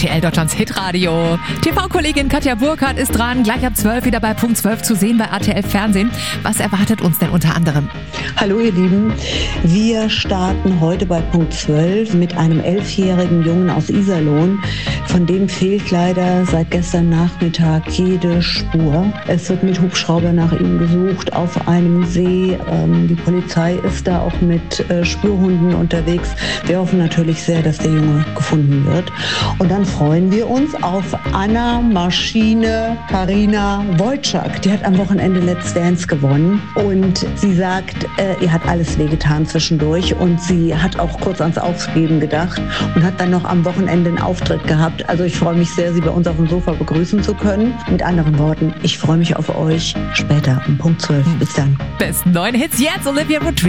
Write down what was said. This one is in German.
RTL Deutschlands Hitradio. TV-Kollegin Katja Burkhardt ist dran, gleich ab 12 wieder bei Punkt 12 zu sehen bei RTL Fernsehen. Was erwartet uns denn unter anderem? Hallo ihr Lieben, wir starten heute bei Punkt 12 mit einem 11-jährigen Jungen aus Iserlohn. Von dem fehlt leider seit gestern Nachmittag jede Spur. Es wird mit Hubschrauber nach ihm gesucht auf einem See. Die Polizei ist da auch mit Spürhunden unterwegs. Wir hoffen natürlich sehr, dass der Junge gefunden wird. Und dann freuen wir uns auf Anna Maschine Karina Wojcik. Die hat am Wochenende Let's Dance gewonnen. Und sie sagt, ihr hat alles wehgetan zwischendurch. Und sie hat auch kurz ans Aufgeben gedacht und hat dann noch am Wochenende einen Auftritt gehabt. Also ich freue mich sehr, sie bei uns auf dem Sofa begrüßen zu können. Mit anderen Worten, ich freue mich auf euch später um Punkt 12. Bis dann. Besten neuen Hits jetzt, Olivia Rodrigo.